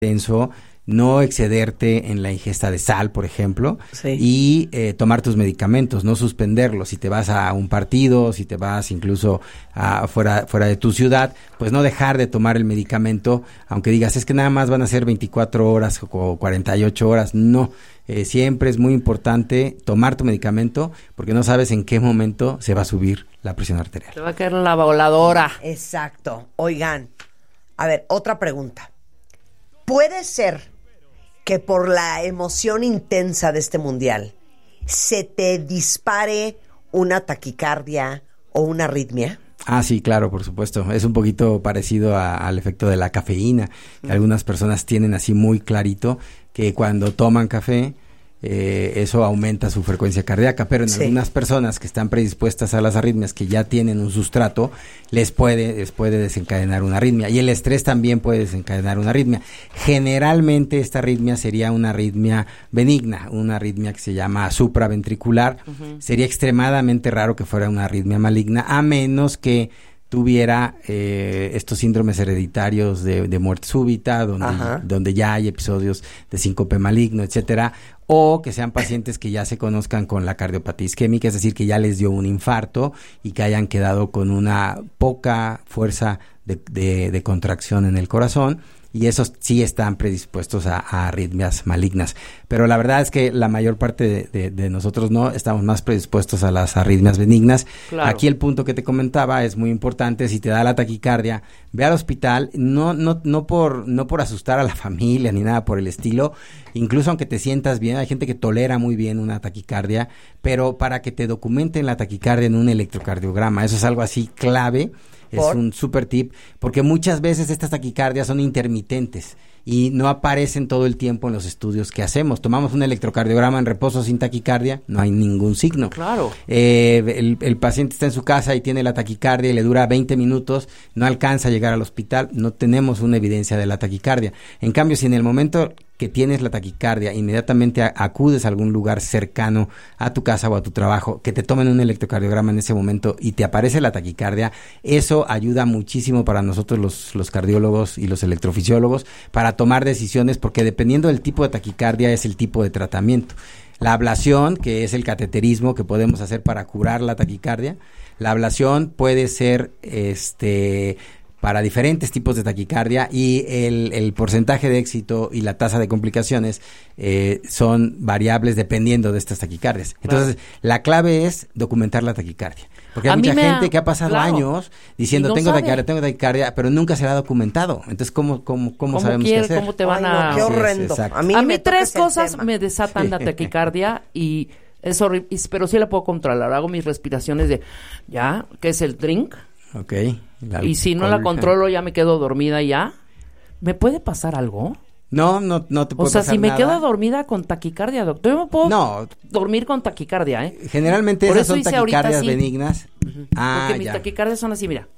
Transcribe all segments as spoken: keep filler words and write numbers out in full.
intenso, no excederte en la ingesta de sal, por ejemplo, sí. y eh, tomar tus medicamentos, no suspenderlos. Si te vas a un partido, si te vas incluso a, fuera, fuera de tu ciudad, pues no dejar de tomar el medicamento, aunque digas, es que nada más van a ser veinticuatro horas o cuarenta y ocho horas, no. Eh, siempre es muy importante tomar tu medicamento porque no sabes en qué momento se va a subir la presión arterial. Te va a caer la voladora. Exacto. Oigan, a ver, otra pregunta. ¿Puede ser que por la emoción intensa de este mundial se te dispare una taquicardia o una arritmia? Ah, sí, claro, por supuesto. Es un poquito parecido a, al efecto de la cafeína, que mm. algunas personas tienen así muy clarito que cuando toman café, eh, eso aumenta su frecuencia cardíaca, pero en sí. algunas personas que están predispuestas a las arritmias, que ya tienen un sustrato, les puede, les puede desencadenar una arritmia. Y el estrés también puede desencadenar una arritmia. Generalmente esta arritmia sería una arritmia benigna, una arritmia que se llama supraventricular. Uh-huh. Sería extremadamente raro que fuera una arritmia maligna, a menos que tuviera eh, estos síndromes hereditarios de, de muerte súbita, donde, donde ya hay episodios de síncope maligno, etcétera, o que sean pacientes que ya se conozcan con la cardiopatía isquémica, es decir, que ya les dio un infarto y que hayan quedado con una poca fuerza de, de, de contracción en el corazón, y esos sí están predispuestos a, a arritmias malignas. Pero la verdad es que la mayor parte de, de, de nosotros no estamos más predispuestos a las arritmias benignas. Claro. Aquí el punto que te comentaba es muy importante. Si te da la taquicardia, ve al hospital, no, no, no por, no por asustar a la familia ni nada por el estilo. Incluso aunque te sientas bien, hay gente que tolera muy bien una taquicardia, pero para que te documenten la taquicardia en un electrocardiograma, eso es algo así clave. Es ¿Por? un super tip, porque muchas veces estas taquicardias son intermitentes y no aparecen todo el tiempo en los estudios que hacemos. Tomamos un electrocardiograma en reposo sin taquicardia, no hay ningún signo. Claro. Eh, el, el paciente está en su casa y tiene la taquicardia y le dura veinte minutos, no alcanza a llegar al hospital, no tenemos una evidencia de la taquicardia. En cambio, si en el momento que tienes la taquicardia, inmediatamente a, acudes a algún lugar cercano a tu casa o a tu trabajo, que te tomen un electrocardiograma en ese momento y te aparece la taquicardia, eso ayuda muchísimo para nosotros los, los cardiólogos y los electrofisiólogos para tomar decisiones, porque dependiendo del tipo de taquicardia es el tipo de tratamiento. La ablación, que es el cateterismo que podemos hacer para curar la taquicardia, la ablación puede ser este para diferentes tipos de taquicardia, y el, el porcentaje de éxito y la tasa de complicaciones eh, son variables dependiendo de estas taquicardias. Entonces, claro, la clave es documentar la taquicardia. Porque hay a mucha gente ha, que ha pasado claro, años diciendo no tengo sabe. taquicardia, tengo taquicardia, pero nunca se la ha documentado. Entonces, ¿cómo, cómo, cómo, ¿Cómo sabemos quiere, qué hacer? ¿Cómo te van Ay, no, a...? qué horrendo. Sí, a mí, a mí tres cosas me desatan la taquicardia y es horrible, pero sí la puedo controlar. Hago mis respiraciones de, ya, que es el drink. Ok. La, y si no la controlo, ya me quedo dormida ya. ¿Me puede pasar algo? No, no, no te puede pasar nada. O sea, si me nada. quedo dormida con taquicardia, doctor, yo me puedo no. dormir con taquicardia, ¿eh? Generalmente Por esas eso son taquicardias benignas. Uh-huh. Ah, porque mis taquicardias son así, mira.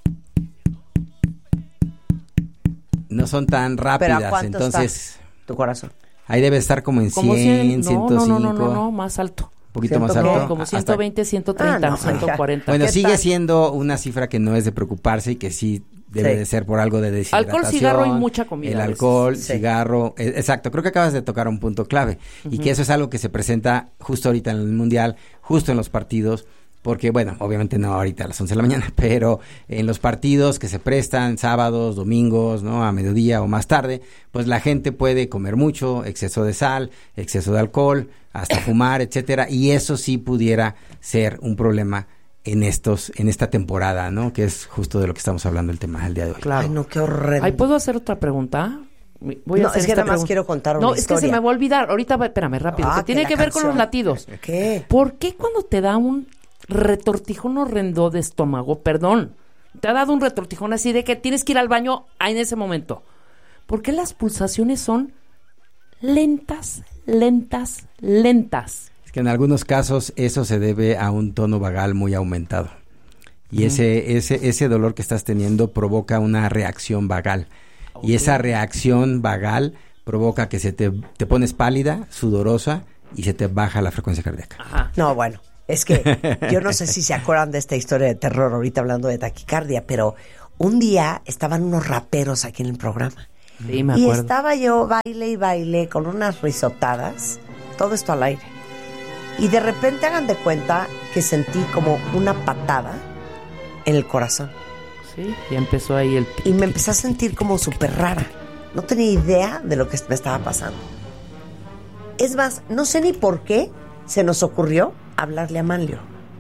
No son tan rápidas, ¿Pero a cuánto entonces... está tu corazón? Ahí debe estar como en como cien, cien, no, ciento cinco. No, no, no, no, no, más alto. Un poquito más alto. No, como ciento veinte, ciento treinta, ah, no, ciento cuarenta. Bueno, sigue tal? siendo una cifra que no es de preocuparse y que sí debe sí. de ser por algo de deshidratación. Alcohol, cigarro y mucha comida. El alcohol, sí. cigarro, eh, exacto. Creo que acabas de tocar un punto clave. Uh-huh. Y que eso es algo que se presenta justo ahorita en el Mundial, justo en los partidos. Porque, bueno, obviamente no ahorita a las once de la mañana, pero en los partidos que se prestan sábados, domingos, ¿no? A mediodía o más tarde, pues la gente puede comer mucho, exceso de sal, exceso de alcohol, hasta fumar, etcétera, y eso sí pudiera ser un problema en estos, en esta temporada, ¿no? Que es justo de lo que estamos hablando el tema del día de hoy. Claro. Ay, no, qué horrendo. Ay, ¿puedo hacer otra pregunta? Voy a no, hacer es que nada más pregunta. quiero contar una No, historia. es que se me va a olvidar. Ahorita, espérame, rápido. Ah, que tiene que que ver canción. con los latidos. ¿Qué? ¿Por qué cuando te da un retortijón horrendo de estómago, perdón, te ha dado un retortijón así de que tienes que ir al baño en ese momento? ¿Por qué las pulsaciones son lentas, lentas, lentas? Es que en algunos casos eso se debe a un tono vagal muy aumentado. Y uh-huh. ese, ese, ese dolor que estás teniendo provoca una reacción vagal. Okay. Y esa reacción vagal provoca que se te, te pones pálida, sudorosa y se te baja la frecuencia cardíaca. Ajá. No, bueno. Es que yo no sé si se acuerdan de esta historia de terror ahorita hablando de taquicardia, pero un día estaban unos raperos aquí en el programa Sí, me Y acuerdo. estaba yo baile y baile con unas risotadas, todo esto al aire. Y de repente hagan de cuenta que sentí como una patada en el corazón. Sí, y empezó ahí el... Y me empecé a sentir como súper rara. No tenía idea de lo que me estaba pasando. Es más, no sé ni por qué se nos ocurrió hablarle a Manlio.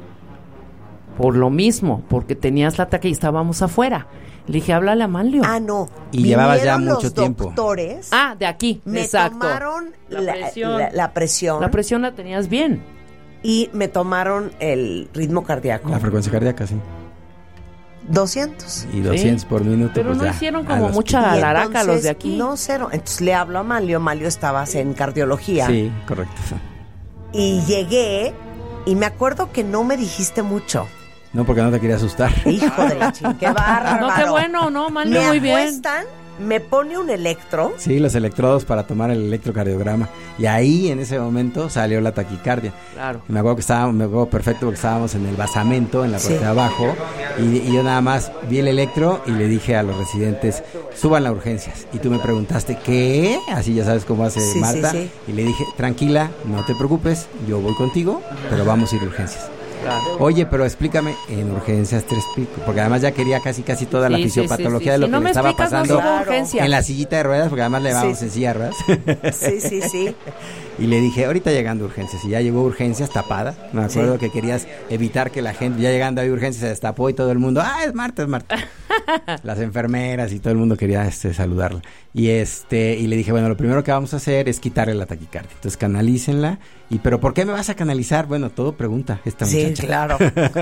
Por lo mismo, porque tenías la ataque y estábamos afuera. Le dije, háblale a Manlio. Ah, no. Y llevabas ya Vinieron mucho los tiempo. doctores. Ah, de aquí, Me exacto. tomaron La la, presión. la- la presión La presión la tenías bien. y me tomaron el ritmo cardíaco. La frecuencia cardíaca, sí. doscientos. Y doscientos por minuto. Pero pues no ya, hicieron a como los mucha pies. Y alaraca los entonces, de aquí. No, cero. Entonces le hablo a Manlio. Manlio estabas en cardiología. Sí, correcto. Y llegué y me acuerdo que no me dijiste mucho. No, porque no te quería asustar. Hijo de la chingada, qué bárbaro. No, qué bueno, no, Manlio, Me muy bien. acuestan, me pone un electro. Sí, los electrodos para tomar el electrocardiograma. Y ahí, en ese momento, salió la taquicardia. Claro. Y me acuerdo que estábamos, me acuerdo perfecto porque estábamos en el basamento, en la parte Sí. de abajo, y, y yo nada más vi el electro y le dije a los residentes, suban las urgencias. Y tú me preguntaste, ¿qué? Así ya sabes cómo hace Sí, Marta. sí, sí. Y le dije, tranquila, no te preocupes, yo voy contigo, pero vamos a ir a urgencias. Claro. Oye, pero explícame, en urgencias te explico, porque además ya quería casi casi toda la Sí, sí, fisiopatología sí, sí. de lo Si que no le me estaba explicas, no pasando subo a urgencias. en la sillita de ruedas, porque además le vamos Sí. en silla de ruedas. Sí, sí, sí. Y le dije, ahorita llegando a urgencias, y ya llegó urgencias tapada. Me acuerdo Sí. que querías evitar que la gente, ya llegando a urgencias, se destapó y todo el mundo, ah, es Marta, es Marta. Las enfermeras y todo el mundo quería este, saludarla. Y este, y le dije, bueno, lo primero que vamos a hacer es quitarle la taquicardia. Entonces canalícenla. Y, pero ¿por qué me vas a canalizar? Bueno, todo pregunta esta Sí, muchacha. claro.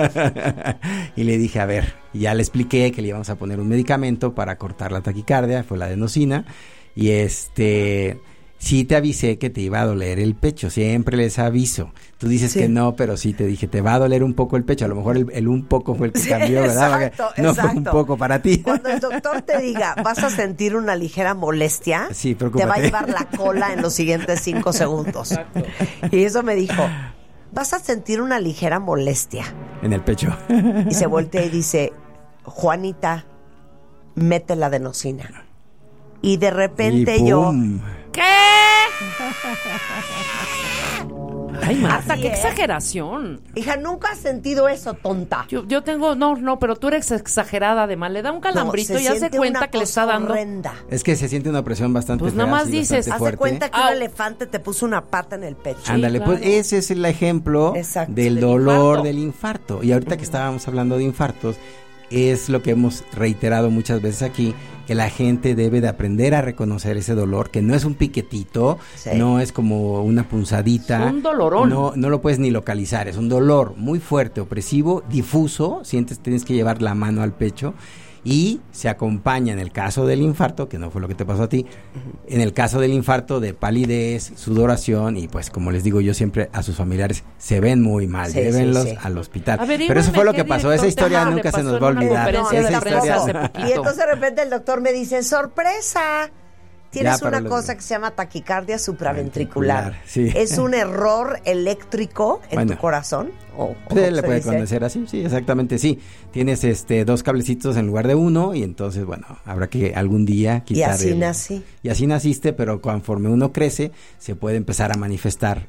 Y le dije, a ver, y ya le expliqué que le íbamos a poner un medicamento para cortar la taquicardia, fue la adenosina, y este, sí te avisé que te iba a doler el pecho, siempre les aviso. Tú dices Sí. que no, pero sí te dije, te va a doler un poco el pecho, a lo mejor el, el un poco fue el que Sí, cambió, ¿verdad? exacto, Porque no fue un exacto. poco para ti. Cuando el doctor te diga, vas a sentir una ligera molestia, Sí, te va a preocúpate. llevar la cola en los siguientes cinco segundos. Y eso me dijo, vas a sentir una ligera molestia. En el pecho. Y se voltea y dice, Juanita, mete la adenosina. Y de repente Y yo, ¡pum! ¿Qué? Ay, Marta, Así qué es. exageración. hija, nunca has sentido eso, tonta. Yo, yo tengo, no, no, pero tú eres exagerada, además. Le da un calambrito No, y hace siente cuenta una que le está cosa dando. horrenda. Es que se siente una presión bastante Pues fea, nada más sí, dices, bastante Haz de fuerte. cuenta que Au. un elefante te puso una pata en el pecho. Ándale, claro. pues ese es el ejemplo Exacto. del Del dolor infarto. del infarto. Y ahorita que estábamos hablando de infartos, es lo que hemos reiterado muchas veces aquí, que la gente debe de aprender a reconocer ese dolor, que no es un piquetito, Sí. no es como una punzadita. Es un dolorón. No, no lo puedes ni localizar, es un dolor muy fuerte, opresivo, difuso, sientes, tienes que llevar la mano al pecho. Y se acompaña en el caso del infarto, que no fue lo que te pasó a ti, en el caso del infarto de palidez, sudoración y pues como les digo yo siempre a sus familiares, se ven muy mal, Sí, llévenlos sí, sí. al hospital. Averígüeme Pero eso fue lo qué que pasó, esa director historia te- nunca le se pasó nos en va a una olvidar. conferencia No, de Esa prensa historia- hace poquito. Y entonces de repente el doctor me dice, sorpresa, tienes Ya, para una los- cosa que se llama taquicardia supraventricular. Ventricular, sí. ¿Es un error eléctrico en Bueno. tu corazón? ¿O, o Se cómo le se puede dice? conocer así, sí, exactamente, sí. Tienes este dos cablecitos en lugar de uno y entonces, bueno, habrá que algún día Y quitar así el- nací. Y así naciste, pero conforme uno crece, se puede empezar a manifestar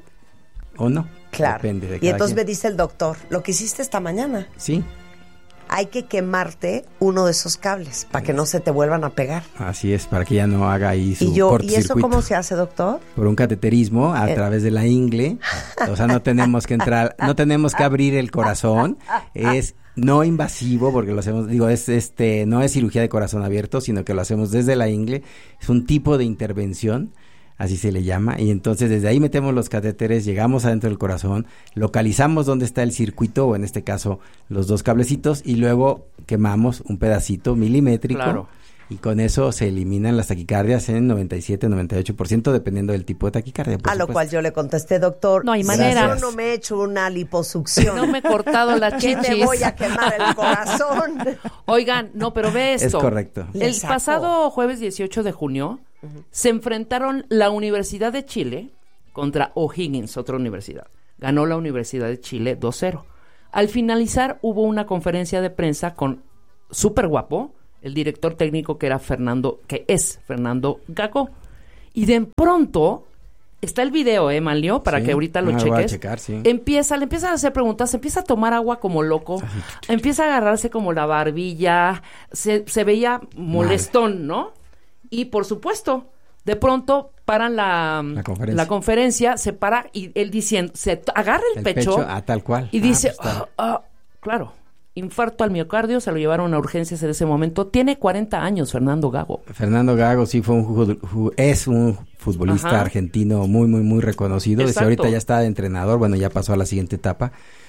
o no. Claro. Depende de Y cada entonces me quien. dice el doctor, lo que hiciste esta mañana, Sí, hay que quemarte uno de esos cables para que no se te vuelvan a pegar. así es, para que ya no haga ahí su Y yo, ¿y eso cortocircuito. cómo se hace, doctor? Por un cateterismo a Eh. través de la ingle, o sea, no tenemos que entrar, no tenemos que abrir el corazón, es no invasivo porque lo hacemos, digo, es este, no es cirugía de corazón abierto, sino que lo hacemos desde la ingle, es un tipo de intervención, así se le llama, y entonces desde ahí metemos los catéteres, llegamos adentro del corazón, localizamos dónde está el circuito, o en este caso los dos cablecitos, y luego quemamos un pedacito milimétrico. Claro. Y con eso se eliminan las taquicardias en noventa y siete, noventa y ocho por ciento dependiendo del tipo de taquicardia. por A lo supuesto. cual yo le contesté, doctor, No hay si manera. yo no me he hecho una liposucción, No me he cortado la ¿qué chichis. me voy a quemar el corazón? Oigan, no, pero ve esto. Es correcto. Le El sacó. pasado jueves dieciocho de junio se enfrentaron la Universidad de Chile contra O'Higgins, otra universidad. Ganó la Universidad de Chile dos cero. Al finalizar hubo una conferencia de prensa con súper guapo el director técnico que era Fernando, que es Fernando Gago. Y de pronto, está el video, ¿eh, Manlio? Para sí, que ahorita lo no, cheques. Lo voy a checar, sí. Empieza, le empiezan a hacer preguntas, empieza a tomar agua como loco, empieza a agarrarse como la barbilla, se, se veía molestón, Mal. ¿no? Y por supuesto, de pronto paran la, la, conferencia. la conferencia, se para y él diciendo, se agarra el, el pecho, pecho, ah, tal cual. y ah, dice, pues, oh, oh, claro, infarto al miocardio, se lo llevaron a urgencias en ese momento. Tiene cuarenta años Fernando Gago. Fernando Gago sí fue un ju- ju- es un futbolista Ajá. argentino muy, muy, muy reconocido. Desde ahorita ya está de entrenador, bueno, ya pasó a la siguiente etapa.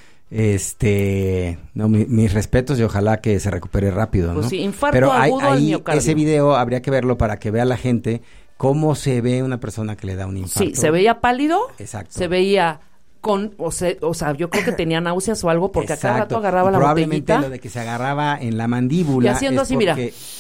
Este, no, mi, mis respetos y ojalá que se recupere rápido, ¿no? Pues sí, infarto Pero agudo hay, al ahí, miocardio. ese video habría que verlo para que vea la gente cómo se ve una persona que le da un infarto. Sí, se veía pálido. Exacto. Se veía con, o sea, o sea, yo creo que tenía náuseas o algo porque Exacto. a cada rato agarraba y la probablemente botellita. Lo de que se agarraba en la mandíbula. Y haciendo es así, mira.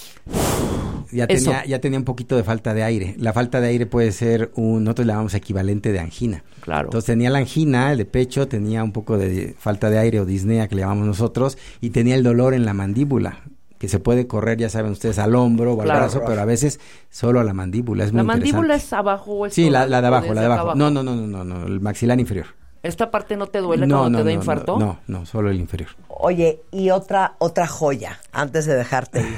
Ya tenía, ya tenía un poquito de falta de aire. La falta de aire puede ser un, nosotros le llamamos equivalente de angina. Claro. Entonces tenía la angina, el de pecho, tenía un poco de falta de aire o disnea que le llamamos nosotros, y tenía el dolor en la mandíbula, que se puede correr, ya saben ustedes, al hombro o al claro, brazo, claro. pero a veces solo a la mandíbula. Es ¿La muy mandíbula es abajo o es Sí, la, la de abajo, la de abajo. abajo. No, no, no, no, no, no, el maxilar inferior. ¿Esta parte no te duele no, cuando no, te da no, infarto? No, no, no, solo el inferior. Oye, y otra, otra joya, antes de dejarte ir.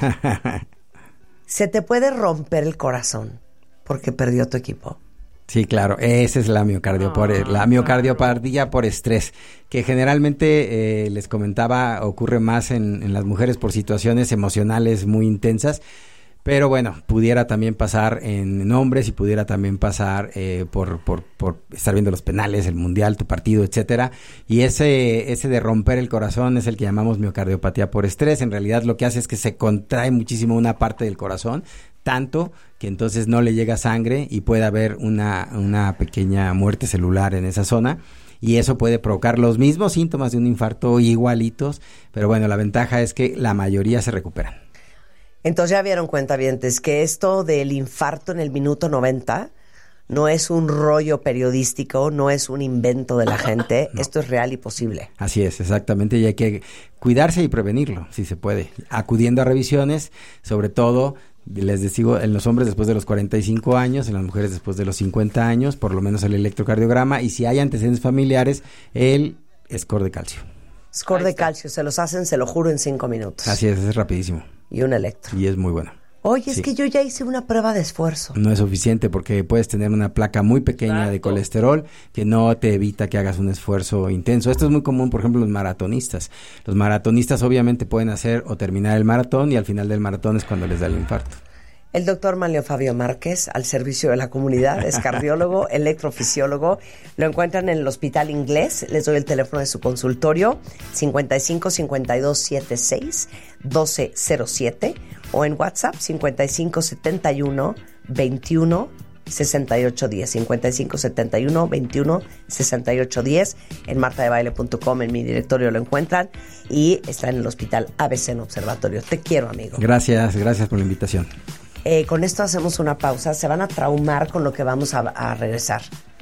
¿Se te puede romper el corazón porque perdió tu equipo? Sí, claro, esa es la miocardio, Ah, por, la miocardiopatía por estrés, que generalmente, eh, les comentaba, ocurre más en, en las mujeres por situaciones emocionales muy intensas, pero bueno, pudiera también pasar en, en hombres y pudiera también pasar eh, por, por, por estar viendo los penales, el mundial, tu partido, etcétera. Y ese, ese de romper el corazón es el que llamamos miocardiopatía por estrés. En realidad lo que hace es que se contrae muchísimo una parte del corazón, tanto que entonces no le llega sangre y puede haber una, una pequeña muerte celular en esa zona. Y eso puede provocar los mismos síntomas de un infarto igualitos, pero bueno, la ventaja es que la mayoría se recuperan. Entonces ya vieron, cuentavientes, que esto del infarto en el minuto noventa no es un rollo periodístico, no es un invento de la gente, no. Esto es real y posible. Así es, exactamente, y hay que cuidarse y prevenirlo, si se puede, acudiendo a revisiones, sobre todo, les digo, en los hombres después de los cuarenta y cinco años, en las mujeres después de los cincuenta años, por lo menos el electrocardiograma, y si hay antecedentes familiares, el score de calcio. Score de calcio, se los hacen, se lo juro, en cinco minutos. Así es, es rapidísimo. Y un electro. Y es muy bueno. Oye, sí. Es que yo ya hice una prueba de esfuerzo. No es suficiente porque puedes tener una placa muy pequeña Exacto. de colesterol que no te evita que hagas un esfuerzo intenso. Esto es muy común, por ejemplo, en los maratonistas. Los maratonistas obviamente pueden hacer o terminar el maratón y al final del maratón es cuando les da el infarto. El doctor Manlio Fabio Márquez, al servicio de la comunidad, es cardiólogo, electrofisiólogo. Lo encuentran en el Hospital Inglés. Les doy el teléfono de su consultorio, cincuenta y cinco, cincuenta y dos, setenta y seis, doce cero siete, o en WhatsApp, cincuenta y cinco, setenta y uno, veintiuno, sesenta y ocho diez, cincuenta y cinco, setenta y uno, veintiuno, sesenta y ocho diez. En marta de baile punto com, en mi directorio lo encuentran, y está en el Hospital A B C en Observatorio. Te quiero, amigo. Gracias, gracias por la invitación. Eh, con esto hacemos una pausa. Se van a traumar con lo que vamos a, a regresar.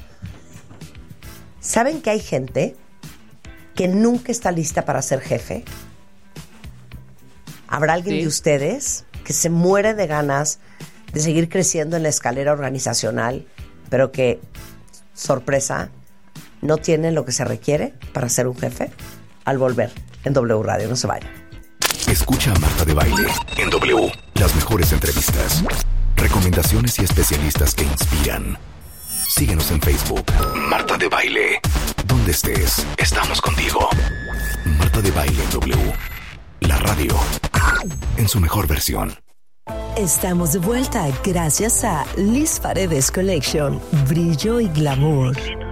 ¿Saben que hay gente que nunca está lista para ser jefe? ¿Habrá alguien sí. de ustedes que se muere de ganas de seguir creciendo en la escalera organizacional, pero que, sorpresa, no tiene lo que se requiere para ser un jefe? Al volver en W Radio, no se vayan. Escucha a Marta de Baile en W. Las mejores entrevistas, recomendaciones y especialistas que inspiran. Síguenos en Facebook. Marta de Baile. Donde estés, estamos contigo. Marta de Baile en W. La radio en su mejor versión. Estamos de vuelta gracias a Liz Paredes Collection. Brillo y glamour.